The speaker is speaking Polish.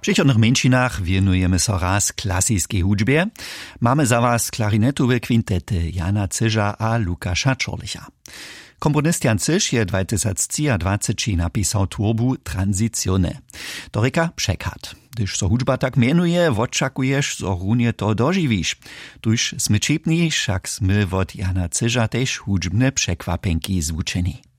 przychodnych mężczyznach wienujemy so raz klasiskiej hudźbie. Mamy za was klarinetowe kwintety Jana Cyża a Lukasza Czorlicha. Komponist Jan Cyż je 2023 napisał tworbu Transitione. To reka przekład. Gdyż so hudźba tak mienuje, oczekujesz, so runie to dożywisz. Tuż smy čepni, však smy wot Jana Cyża też hudźbne przekwapenki zwučeni.